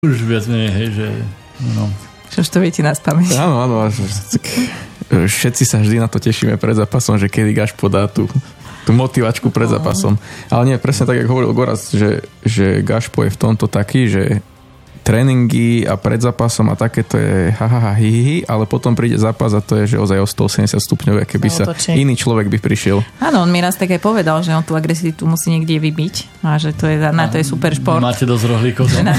Už viac menej, hej, že... No. Čo už to viete na spamäť. Áno. Všetci sa vždy na to tešíme pred zápasom, že kedy Gašpo dá tú motivačku pred zápasom. Ale nie, presne tak, jak hovoril Goraz, že Gašpo je v tomto taký, že tréningy a pred zápasom a také to je hihi, ale potom príde zápas a to je, že ozaj o 180 stupňov, keby sa iný človek by prišiel. Áno, on mi raz tak aj povedal, že on tú agresivitu musí niekde vybiť a že to je, na to je super šport. Máte dosť rohlíkov, na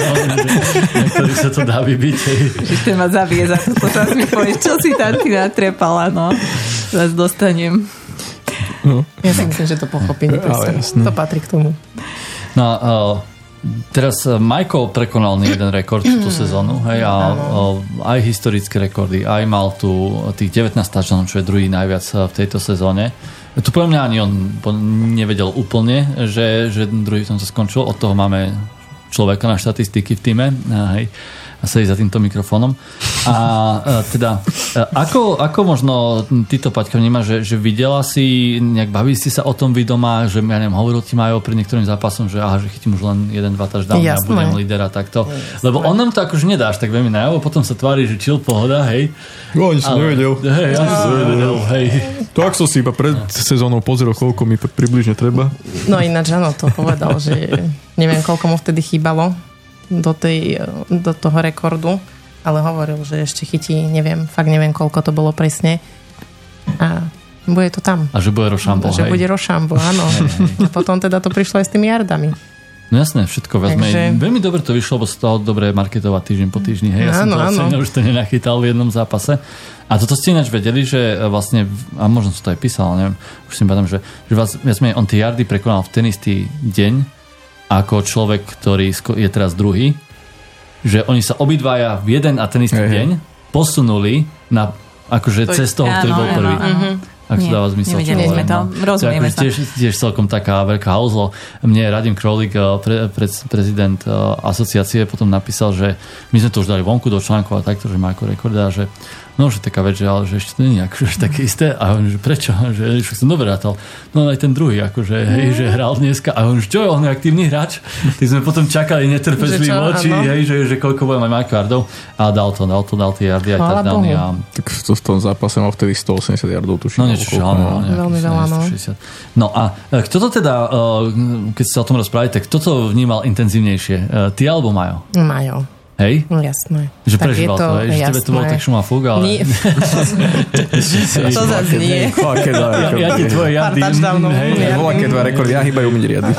ktorý sa to dá vybiť. Že ten ma zabije za to, teraz mi povieš, čo si tam ty natrepala, no. Zas dostanem. No. Ja si myslím, že to pochopím. To patrí k tomu. No, teraz Michael prekonal jeden rekord tú sezónu, hej, a aj historické rekordy, aj mal tu tých 19 touchdownov, čo je druhý najviac v tejto sezóne. Tu podľa mňa ani on nevedel úplne, že druhý v tom sa skončil. Od toho máme človeka na štatistiky v týme, hej, a sedí za týmto mikrofónom. A teda, ako možno tyto, Paťka, vnímaš, že videla si, nejak baví si sa o tom vy doma, že ja neviem, hovoril ti Majo pred niektorým zápasom, že že chytím už len 1-2 touchdowny a budem líder a takto. Jasné. Lebo on nám to akože nedáš tak veľmi najavo, potom sa tvári, že chill, pohoda, hej. Ani som nevedel. Hej, ani som nevedel, hej. To ak som si iba pred sezónou pozrel, koľko mi približne treba. No ináč, áno, to povedal, že neviem, koľko mu vtedy chýbalo do toho rekordu, ale hovoril, že ešte chytí, fakt neviem, koľko to bolo presne. A bude to tam. A že bude Rošambo, hej. Že bude Rošambo, áno. A potom teda to prišlo aj s tými yardami. No jasné, všetko vezme. Takže... Veľmi dobre to vyšlo, bo sa to dobre marketovať týždeň po týždni. Hej, ja som to ocenil, už to nenachytal v jednom zápase. A toto ste ináč vedeli, že vlastne, a možno som to aj písal, neviem, už si pamätám, že on tie yardy prekonal v ten istý deň, ako človek, ktorý je teraz druhý, že oni sa obidvaja v jeden a ten istý deň posunuli na akože cez toho, ktorý bol prvý. Ak to dáva zmysel. Nevideli sme to, rozumieme sa. Tiež celkom taká veľká hauzlo. Mne Radim Krolík, prezident asociácie, potom napísal, že my sme to už dali vonku do článkov a takto, že má ako rekorda, že no, že taká vec, že, ale že ešte to nie je akože také isté. A on, že prečo? Že som dobre rátal. No aj ten druhý, akože, hej, že hral dneska. A on, že čo je, on je aktívny hráč? Tak sme potom čakali netrpezlivo oči, hej, že koľko bude mať Marko a dal tie yardy aj touchdowny. Tak v tom zápase mal vtedy 180 yardov, tuším. No niečo, veľmi veľa, no. No a kto to teda, keď ste o tom rozprávali, tak kto to vnímal intenzívnejšie? Ty alebo Majo? Majo. Hej? No jasné. Že prežíval to, hej? Že tebe to bolo tak šumá fúk, ale... Nie. To zase nie. Ja ti tvoje jady. Voľaké dva rekordy, ja hýbajú mi riady.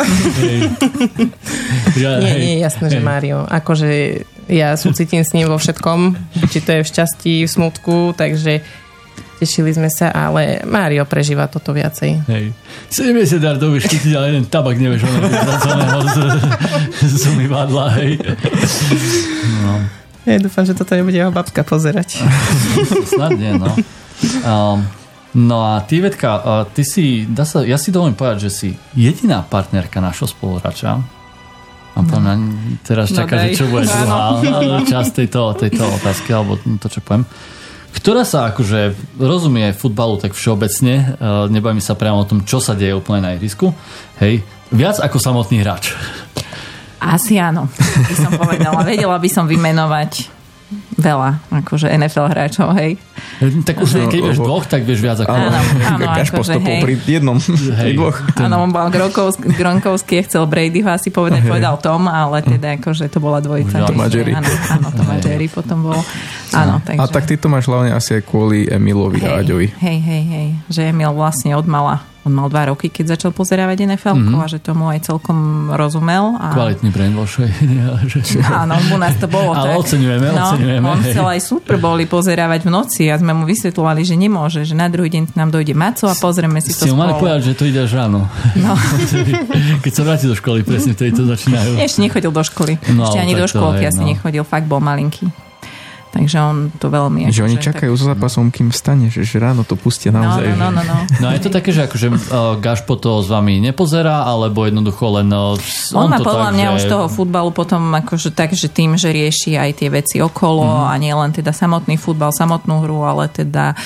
Nie, jasné, že Mário. Akože ja súcitím s ním vo všetkom, či to je v šťastí, v smutku, takže tešili sme sa, ale Mário prežíva toto viacej. Hej. 70 yardov vieš chytiť, ale jeden tabak nevieš, on je vypraconého z umývadla, hej. No. Ja dúfam, že toto nebude jeho babka pozerať. Snad nie, no. No a ty, Vetka, ty si, ja si dovolím povedať, že si jediná partnerka našho spoluhráča. A mňa teraz čaká, že čo bude druhá časť tejto otázky, alebo to, čo poviem. Ktorá sa akože rozumie futbalu tak všeobecne, nebojím sa priamo o tom, čo sa deje úplne na ihrisku, hej, viac ako samotný hráč. Asi áno, by som povedala. Vedela by som vymenovať veľa, akože NFL hráčov, hej. Tak už keď vieš dvoch, tak vieš viac ako... Áno, akože hej. Pri jednom, hej. Dvoch. Áno, on bol Gronkowski, chcel Bradyho asi povedal Tom, ale teda akože to bola dvojica. Tom a Jerry. Áno, Tom a Jerry potom bol. Áno, takže... A tak ty to máš hlavne asi aj kvôli Emilovi a Aďovi. Hej. Že Emil vlastne odmala. On mal 2 roky, keď začal pozerávať NFL-ku a že tomu aj celkom rozumel. A... Kvalitný brainwash. Áno, u nás to bolo ale tak. oceňujeme. On chcel aj Super Bowly pozerávať v noci a sme mu vysvetľovali, že nemôže, že na druhý deň nám dojde Maco a pozrieme si to spolu. Ste mu mali povedať, že to ide až ráno. No. Keď sa vráti do školy, presne vtedy to začínajú. Ešte nechodil do školy. No, ešte ani do škôlky asi nechodil, fakt bol malinký. Takže on to veľmi... Že oni čakajú so zápasom, kým vstane, že ráno to pustia naozaj. No. No je to také, že akože Gašpo to s vami nepozerá, alebo jednoducho len... On má podľa mňa už toho futbalu potom akože tak, že tým, že rieši aj tie veci okolo a nie len teda samotný futbal, samotnú hru, ale teda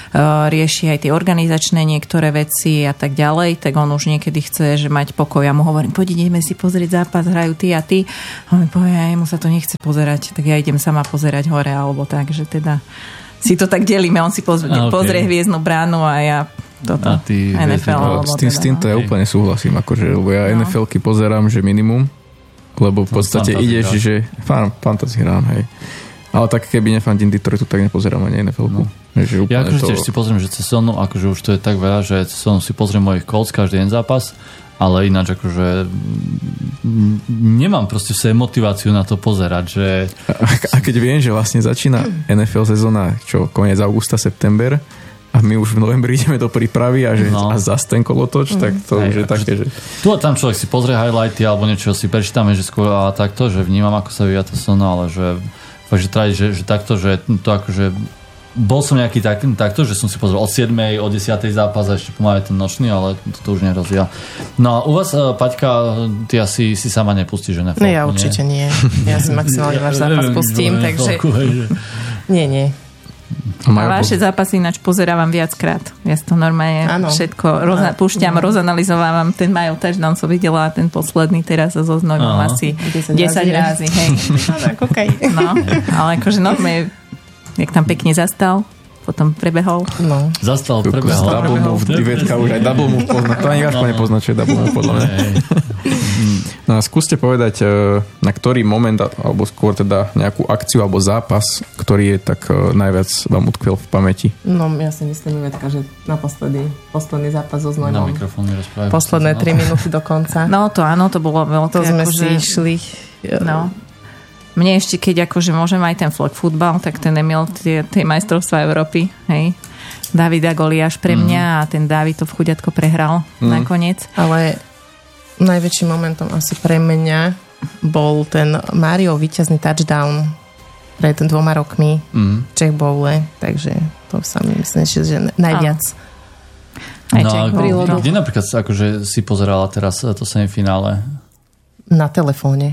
rieši aj tie organizačné niektoré veci a tak ďalej, tak on už niekedy chce, že mať pokoj. Ja mu hovorím, poď ideme si pozrieť zápas, hrajú ty a ty. A on mi povie, mu sa to nechce pozerať, tak ja idem sama pozerať hore, alebo tak, že teda si to tak delíme. On si pozrie Hviezdnu bránu a ja toto. A ty NFL. S týmto ja úplne súhlasím, akože, lebo ja NFL-ky pozerám, že minimum, lebo v podstate ideš, že fantasy hrám, hej. Ale tak keby nefandím Detroitu, tak nepozerám ani NFL-ku. Ja akože tiež si pozriem, že cez sezónu, akože už to je tak veľa, že cez sezónu si pozriem mojich Colts každý deň zápas, ale ináč akože nemám proste v sebe motiváciu na to pozerať, že... A keď viem, že vlastne začína NFL sezóna, koniec augusta, september, a my už v novembri ideme do prípravy a zas ten kolotoč, tak to už je také, že... Tu a tam človek si pozrie highlighty alebo niečo si prečítame, že skôr a takto, že vnímam, ako sa vyvíja to sezóna, ale že fakt, že takto, že to akože bol som nejaký takto, že som si pozrel od 7. od 10. zápas a ešte pomaly ten nočný, ale to už nerozvíja. No a u vás, Paťka, ty asi si sama nepustíš, že NFL? No ja určite nie. Ja si maximálne váš zápas pustím, takže... Nie. A vaše zápasy ináč pozerávam viackrát. Ja to normálne všetko púšťam, rozanalizovávam. Ten Majo touchdown som videla, ten posledný teraz so Znojmom asi 10 razy. Hej. No, ale akože normálne, jak tam pekne zastal, potom prebehol. No. Zastal, prebehol. Double move, divetka už aj double move pozná. To ani Gaško nepozná, čo je double move, podľa mňa. No a skúste povedať, na ktorý moment, alebo skôr teda nejakú akciu alebo zápas, ktorý je tak najviac vám utkvel v pamäti. No ja si myslím, Ivetka, že posledný zápas so Znojmom. Na mikrofón mi rozprávaj. Posledné 3 minúty do konca. No to áno, to bolo veľké. To sme si išli. No. Mne ešte, keď akože môžem aj ten flag futbal, tak ten Emil, tie majstrovstvá Európy, hej. David a Goliáš pre mňa a ten David to v chuďatko prehral nakoniec. Ale najväčším momentom asi pre mňa bol ten Máriov víťazný touchdown pred 2 rokmi v Czech Bowle, takže to sa mi myslím, že najviac. Kde napríklad akože si pozerala teraz to semifinále? Na telefóne.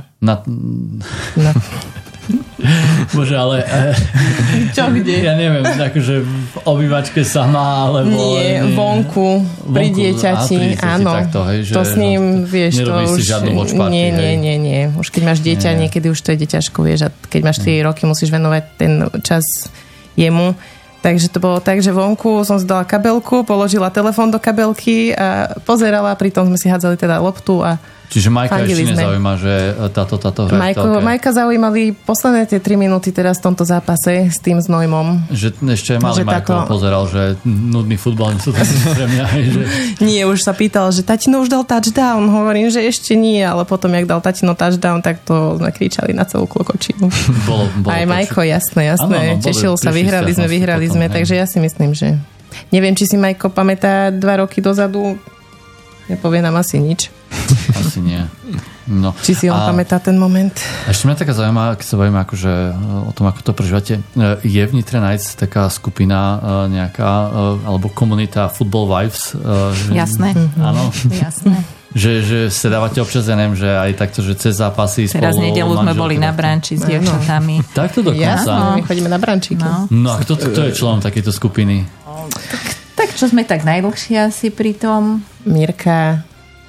Bože, ale... Čo, kde? Ja neviem, akože v obývačke sama, alebo... Nie, vonku pri dieťati, áno. Takto, hej, že to s ním, vieš, to už... si žiadnu watch party, nie. Už keď máš dieťa, niekedy už to je ťažko, vieš, a keď máš 4 roky, musíš venovať ten čas jemu. Takže to bolo tak, že vonku som si dala kabelku, položila telefón do kabelky a pozerala, pritom sme si hádzali teda loptu a čiže Majka ešte nezaujíma, že táto hra Majka zaujímali posledné tie 3 minúty teraz v tomto zápase s tým Znojmom. Že ešte malý Majko pozeral, že nudný futbal nie sú tak pre mňa. Že... Nie, už sa pýtal, že tatino už dal touchdown. Hovorím, že ešte nie, ale potom, jak dal tatino touchdown, tak to sme kričali na celú klokočinu. Bolo aj Majko, jasné. Ano, tešil sa, vyhrali sme, takže ja si myslím, že neviem, či si Majko pamätá 2 roky dozadu. Nepovie nám asi nič. Asi nie. No. Či si on pamätá ten moment? Ešte mňa taká zaujímavá, keď sa bavíme akože o tom, ako to prežívate. Je v Nitre Knights taká skupina nejaká, alebo komunita Football Wives? Jasné. Áno. Jasné. Že sa dávate občas, ja neviem, že aj takto, že cez zápasy teraz spolu... Teraz nedeľu sme boli na branči s dievčatami. Takto dokonca. Jasné, my chodíme na brančíky. No a kto je členom takejto skupiny? Tak čo sme tak najdlhšie asi pri tom? Mirka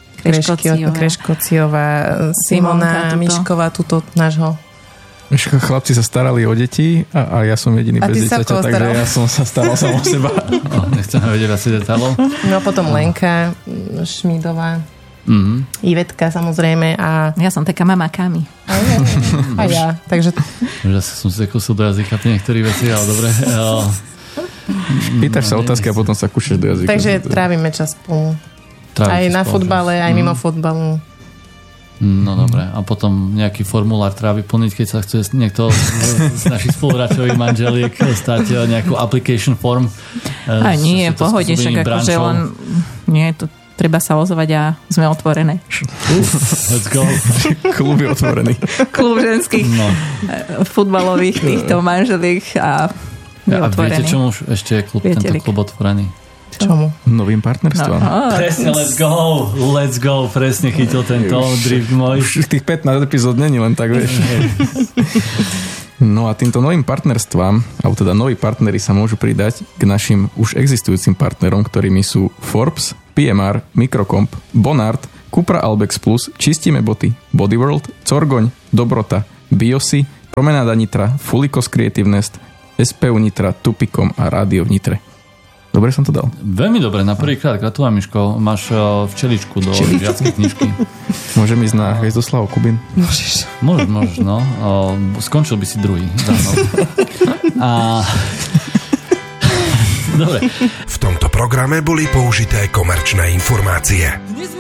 Kreškociová, Simona Mišková, tuto nášho. Chlapci sa starali o deti a ja som jediný bez dieťaťa, takže ja som sa staral sám o seba. Nechcem vedieť asi detailov. No a potom Lenka Šmídová, Ivetka samozrejme a... Ja som taká mama Kami. A ja, takže... Už asi som si zakúsil do jazyka niektorých vecí, ale dobre. Pýtaš sa otázky a potom sa kúšeš do jazyka. Takže trávime čas spolu. Aj na futbale, aj mimo futbalu. No dobre. A potom nejaký formulár treba vyplniť, keď sa chce niekto z našich spoluhráčových manželiek stať nejakú application form. A nie, pohode, však akože len... Nie, to treba sa ozvať a sme otvorené. Let's go. Klub je otvorený. Klub ženských futbalových týchto manželiek a viete, čomu už ešte je tento klub otvorený? Čomu? Novým partnerstvom. Presne, let's go, presne chytil tento drift môj. Už tých 15 epizód není len tak, vieš. No a týmto novým partnerstvám, alebo teda noví partneri sa môžu pridať k našim už existujúcim partnerom, ktorými sú Forbes, PMR, Microcomp, Bonard, Cupra Albex Plus, Čistíme boty, Bodyworld, Corgoň, Dobrota, Biosy, Promenáda Nitra, Fulikos Creative Nest, SPU Nitra, Tupicom a Rádio v Nitre. Dobre som to dal? Veľmi dobre, na prvýkrát. Gratulujem, Miško. Máš včeličku do viackej knižky. Môžem ísť na Hviezdoslav Kubín? Môžeš, no. Skončil by si druhý. Dobre. V tomto programe boli použité komerčné informácie.